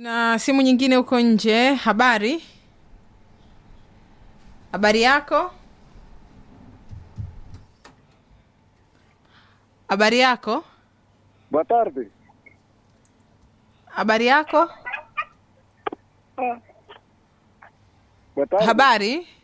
Na simu nyingine uko nje. Habari? Habari yako? Habari yako? Boa tarde. Habari yako? Boa tarde. Habari?